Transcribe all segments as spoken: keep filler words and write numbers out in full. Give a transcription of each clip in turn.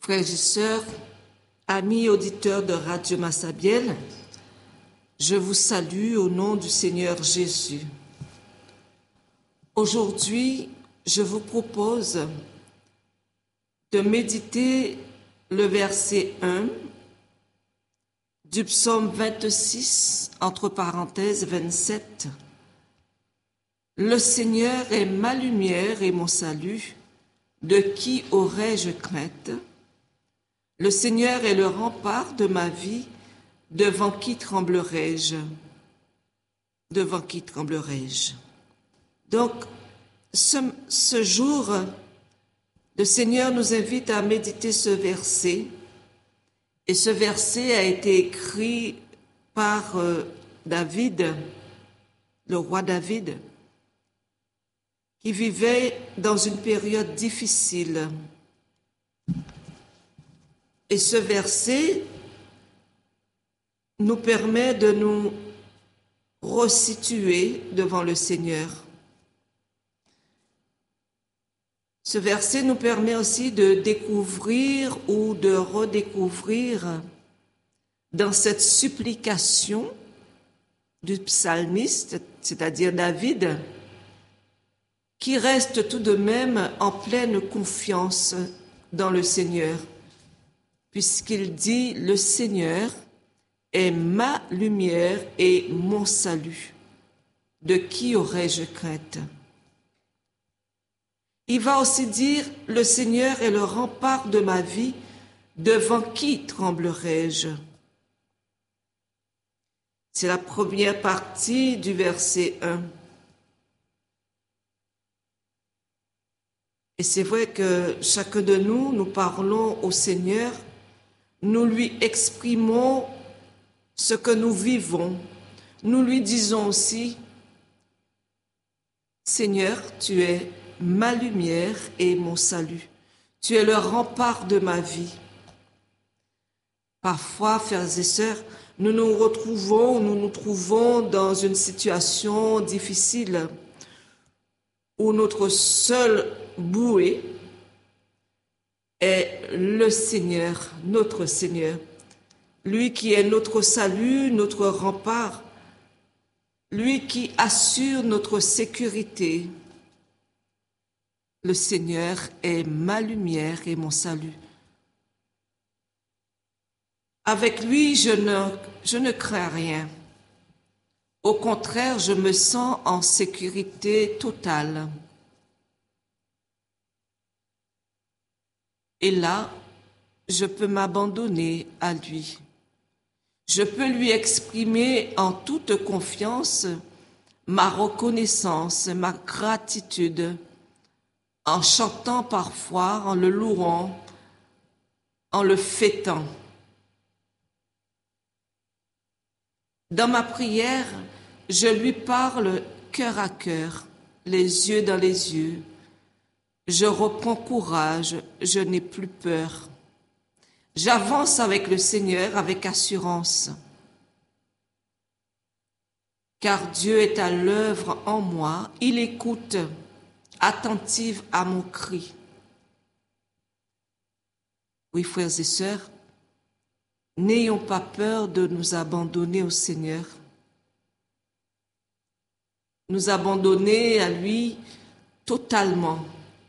Frères et sœurs, amis auditeurs de Radio Massabielle, je vous salue au nom du Seigneur Jésus. Aujourd'hui, je vous propose de méditer le verset un du psaume vingt-six, entre parenthèses vingt-sept. Le Seigneur est ma lumière et mon salut, de qui aurais-je crainte? Le Seigneur est le rempart de ma vie, devant qui tremblerai-je? Devant qui tremblerai-je? Donc, ce, ce jour, le Seigneur nous invite à méditer ce verset. Et ce verset a été écrit par euh, David, le roi David, qui vivait dans une période difficile. Et ce verset nous permet de nous resituer devant le Seigneur. Ce verset nous permet aussi de découvrir ou de redécouvrir dans cette supplication du psalmiste, c'est-à-dire David, qui reste tout de même en pleine confiance dans le Seigneur, puisqu'il dit « Le Seigneur est ma lumière et mon salut. De qui aurais-je crainte ?» Il va aussi dire « Le Seigneur est le rempart de ma vie, devant qui tremblerai-je » C'est la première partie du verset un. Et c'est vrai que chacun de nous, nous parlons au Seigneur, nous lui exprimons ce que nous vivons. Nous lui disons aussi, Seigneur, tu es ma lumière et mon salut. Tu es le rempart de ma vie. Parfois, frères et sœurs, nous nous retrouvons, nous nous trouvons dans une situation difficile où notre seul bouée est le Seigneur, notre Seigneur, lui qui est notre salut, notre rempart, lui qui assure notre sécurité. Le Seigneur est ma lumière et mon salut. Avec lui, je ne, je ne crains rien. Au contraire, je me sens en sécurité totale. Et là, je peux m'abandonner à lui. Je peux lui exprimer en toute confiance ma reconnaissance, ma gratitude, en chantant parfois, en le louant, en le fêtant. Dans ma prière, je lui parle cœur à cœur, les yeux dans les yeux. Je reprends courage, je n'ai plus peur. J'avance avec le Seigneur avec assurance. Car Dieu est à l'œuvre en moi, il écoute, attentive à mon cri. Oui, frères et sœurs, n'ayons pas peur de nous abandonner au Seigneur. Nous abandonner à lui totalement.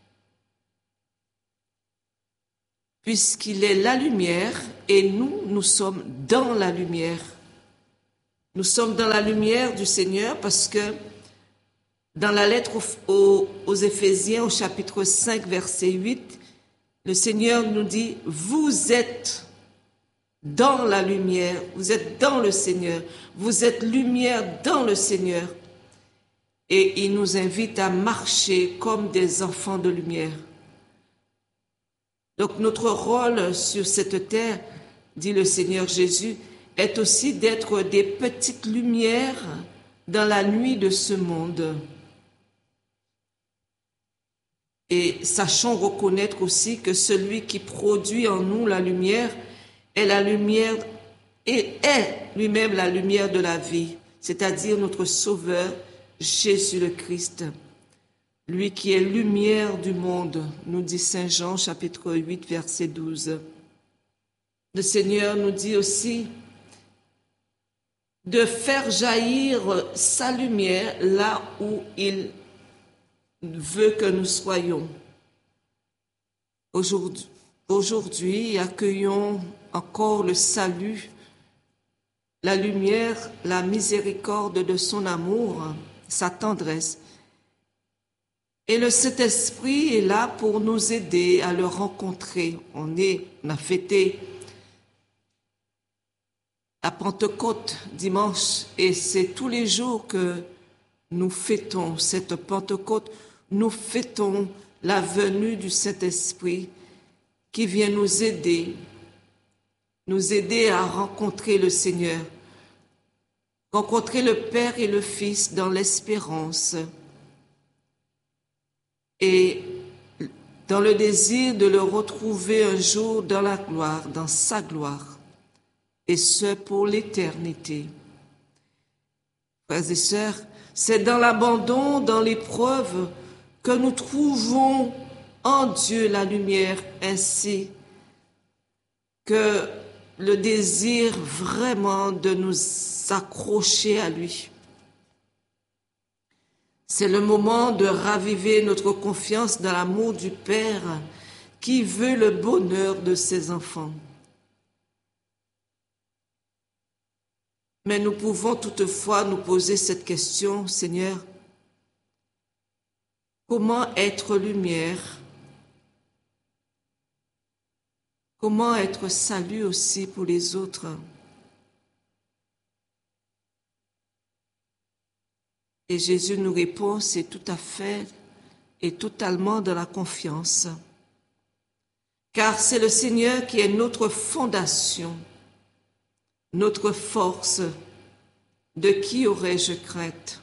Puisqu'il est la lumière et nous, nous sommes dans la lumière. Nous sommes dans la lumière du Seigneur parce que dans la lettre aux, aux, aux Éphésiens, au chapitre cinq, verset huit, le Seigneur nous dit « Vous êtes dans la lumière, vous êtes dans le Seigneur, vous êtes lumière dans le Seigneur. » Et il nous invite à marcher comme des enfants de lumière. Donc notre rôle sur cette terre, dit le Seigneur Jésus, est aussi d'être des petites lumières dans la nuit de ce monde. Et sachons reconnaître aussi que celui qui produit en nous la lumière est la lumière et est lui-même la lumière de la vie, c'est-à-dire notre Sauveur, Jésus le Christ. lui qui est lumière du monde, nous dit Saint Jean, chapitre huit, verset douze. Le Seigneur nous dit aussi de faire jaillir sa lumière là où il veut que nous soyons. Aujourd'hui, aujourd'hui, accueillons encore le salut, la lumière, la miséricorde de son amour, sa tendresse. Et le Saint-Esprit est là pour nous aider à le rencontrer. On est, on a fêté la Pentecôte dimanche et c'est tous les jours que nous fêtons cette Pentecôte. Nous fêtons la venue du Saint-Esprit qui vient nous aider, nous aider à rencontrer le Seigneur, rencontrer le Père et le Fils dans l'espérance et dans le désir de le retrouver un jour dans la gloire, dans sa gloire, et ce pour l'éternité. Frères et sœurs, c'est dans l'abandon, dans l'épreuve, que nous trouvons en Dieu la lumière, ainsi que le désir vraiment de nous accrocher à lui. C'est le moment de raviver notre confiance dans l'amour du Père qui veut le bonheur de ses enfants. Mais nous pouvons toutefois nous poser cette question, Seigneur, comment être lumière? Comment être salut aussi pour les autres? Et Jésus nous répond, c'est tout à fait et totalement de la confiance. Car c'est le Seigneur qui est notre fondation, notre force. De qui aurais-je crainte?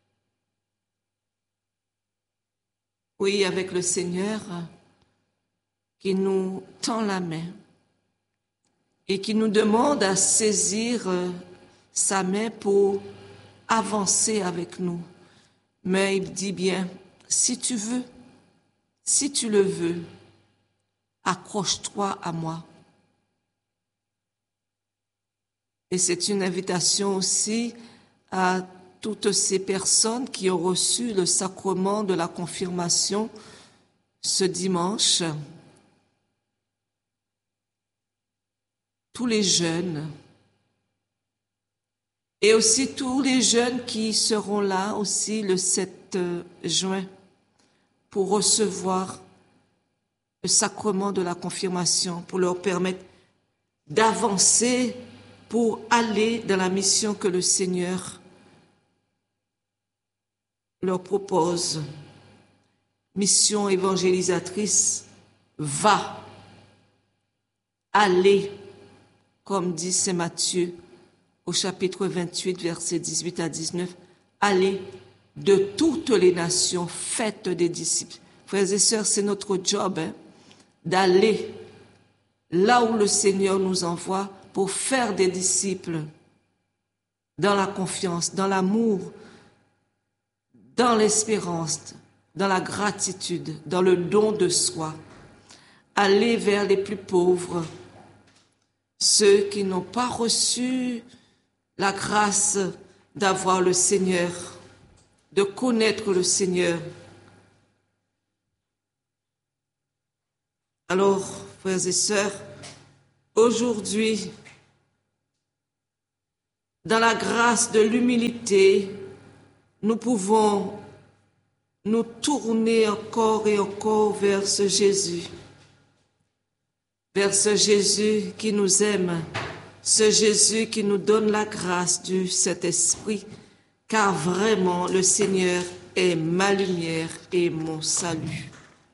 Oui, avec le Seigneur qui nous tend la main et qui nous demande à saisir sa main pour avancer avec nous. Mais il dit bien, si tu veux, si tu le veux, accroche-toi à moi. Et c'est une invitation aussi à toutes ces personnes qui ont reçu le sacrement de la confirmation ce dimanche. Tous les jeunes, et aussi tous les jeunes qui seront là aussi le sept juin pour recevoir le sacrement de la confirmation, pour leur permettre d'avancer pour aller dans la mission que le Seigneur leur propose. Mission évangélisatrice, va, allez, comme dit Saint Matthieu au chapitre vingt-huit, versets dix-huit à dix-neuf, allez de toutes les nations, faites des disciples. Frères et sœurs, c'est notre job hein, d'aller là où le Seigneur nous envoie pour faire des disciples dans la confiance, dans l'amour, dans l'espérance, dans la gratitude, dans le don de soi. Aller vers les plus pauvres, ceux qui n'ont pas reçu la grâce d'avoir le Seigneur, de connaître le Seigneur. Alors, frères et sœurs, aujourd'hui, dans la grâce de l'humilité, nous pouvons nous tourner encore et encore vers ce Jésus, vers ce Jésus qui nous aime, ce Jésus qui nous donne la grâce du Saint-Esprit, car vraiment le Seigneur est ma lumière et mon salut.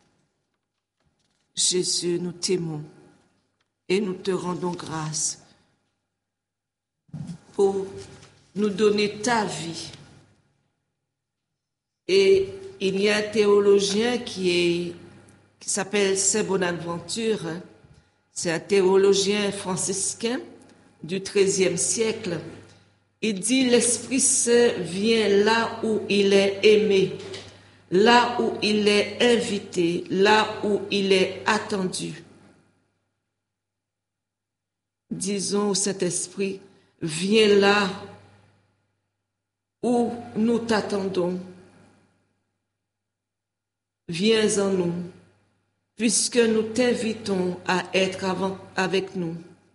Jésus, nous t'aimons et nous te rendons grâce pour nous donner ta vie. Et il y a un théologien qui, est, qui s'appelle Saint Bonaventure, c'est un théologien franciscain du treizième siècle. Il dit « L'Esprit Saint vient là où il est aimé, là où il est invité, là où il est attendu. Disons au Saint-Esprit, viens là où nous t'attendons. Viens en nous, puisque nous t'invitons à être avant, avec nous.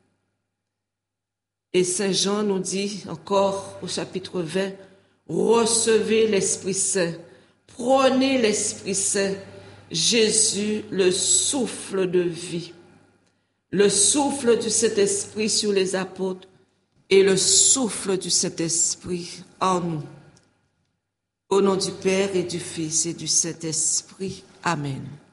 Et Saint Jean nous dit encore au chapitre vingt, recevez l'Esprit Saint, prenez l'Esprit Saint, Jésus, le souffle de vie, le souffle du Saint-Esprit sur les apôtres et le souffle du Saint-Esprit en nous. Au nom du Père et du Fils et du Saint-Esprit. Amen.